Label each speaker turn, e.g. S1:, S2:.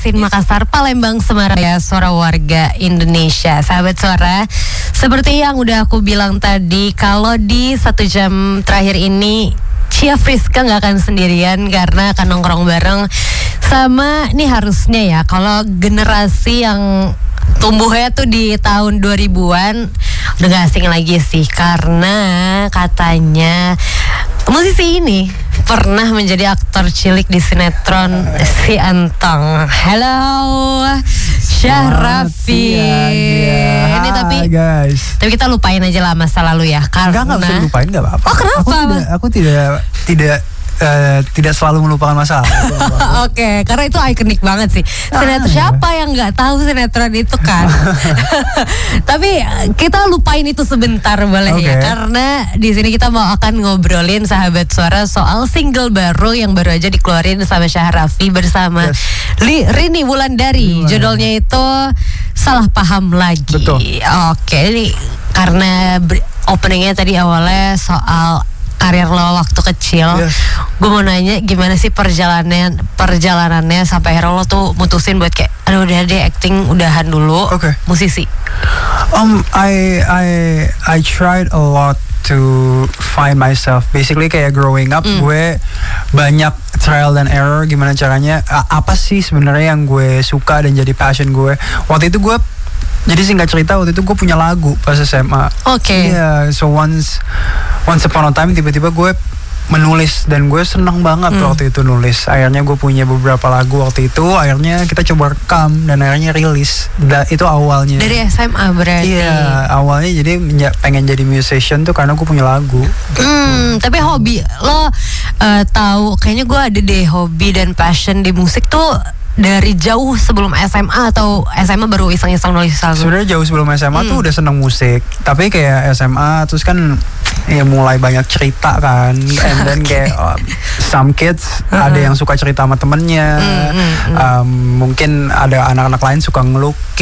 S1: Makassar, Palembang, Semarang ya, suara warga Indonesia. Sahabat suara, seperti yang udah aku bilang tadi, kalau di 1 jam terakhir ini Cia Friska gak akan sendirian karena akan nongkrong bareng sama, nih harusnya ya, kalau generasi yang tumbuhnya tuh di tahun 2000-an udah gak asing lagi sih, karena katanya musisi ini pernah menjadi aktor cilik di sinetron Si Antong. Halo Syahrafi. Ini tapi kita lupain aja lah masa lalu ya, karena
S2: Enggak usah lupain, nggak apa-apa.
S1: Oh, kenapa?
S2: Aku tidak selalu melupakan masalah.
S1: Oke, karena itu ikonik banget sih. Sinetron siapa yang nggak tahu sinetron itu kan? Tapi kita lupain itu sebentar boleh ya, karena di sini kita mau akan ngobrolin sahabat suara soal single baru yang baru aja dikeluarin sama Syahrafi bersama Rini Wulandari. Judulnya itu Salah Paham Lagi.
S2: Betul.
S1: Oke, ini karena openingnya tadi awalnya soal karir lo waktu kecil. Gue mau nanya gimana sih perjalanannya sampai akhirnya lo tuh mutusin buat kayak aduh udah deh acting udahan dulu, musisi.
S2: I tried a lot to find myself. Basically kayak growing up, gue banyak trial and error gimana caranya, apa sih sebenarnya yang gue suka dan jadi passion gue. Waktu itu gue, jadi singkat cerita, waktu itu gue punya lagu pas SMA. Iya, so once upon a time tiba-tiba gue menulis dan gue seneng banget waktu itu nulis. Akhirnya gue punya beberapa lagu waktu itu. Akhirnya kita coba rekam dan akhirnya rilis. Itu awalnya.
S1: Dari SMA berarti.
S2: Iya, awalnya jadi pengen jadi musician tuh karena gue punya lagu.
S1: Tapi hobi lo tahu kayaknya gue ada deh hobi dan passion di musik tuh dari jauh sebelum SMA atau SMA baru iseng-iseng nulis lagu?
S2: Sebenarnya jauh sebelum SMA tuh udah seneng musik. Tapi kayak SMA terus kan ya mulai banyak cerita kan. And then kayak some kids ada yang suka cerita sama temennya. Mungkin ada anak-anak lain suka ngelukis.